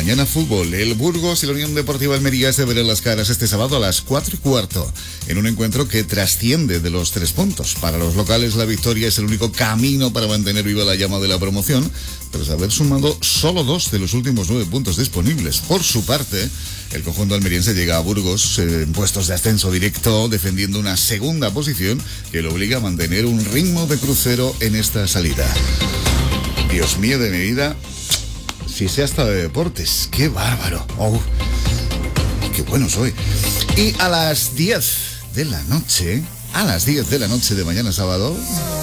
mañana fútbol. El Burgos y la Unión Deportiva Almería se verán las caras este sábado a las 4:15 en un encuentro que trasciende de los 3 puntos. Para los locales la victoria es el único camino para mantener viva la llama de la promoción, tras haber sumado solo 2 de los últimos 9 puntos disponibles. Por su parte, el conjunto almeriense llega a Burgos en puestos de ascenso directo, defendiendo una segunda posición que lo obliga a mantener un ritmo de crucero en esta salida. Dios mío de mi vida, si sé hasta de deportes, qué bárbaro. Oh, qué bueno soy. Y a las 10 de la noche de mañana sábado,